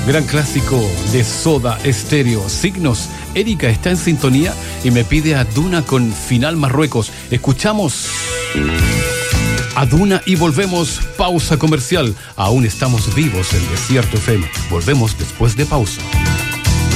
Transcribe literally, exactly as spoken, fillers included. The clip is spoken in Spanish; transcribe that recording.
Gran clásico de Soda Stereo, Signos. Erika está en sintonía y me pide a Duna con Final Marruecos. Escuchamos a Duna y volvemos. Pausa comercial. Aún estamos vivos en Desierto F M. Volvemos después de pausa.